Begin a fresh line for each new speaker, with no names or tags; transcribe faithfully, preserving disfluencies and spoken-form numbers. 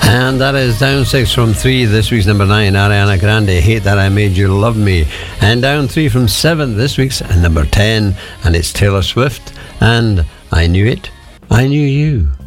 And that is down six from three. This week's number nine, Ariana Grande, Hate That I Made You Love Me. And down three from seven, this week's number ten, and it's Taylor Swift, and I Knew It, I Knew You.